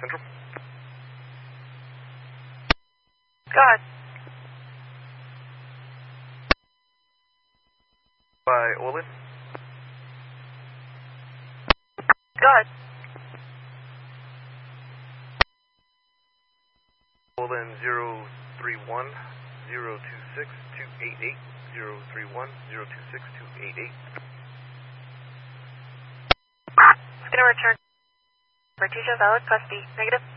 Central. Go ahead. By Olin. Go ahead. Olin 031 026 288 031 026 288. It's going to return. Artesia valid, class B, negative.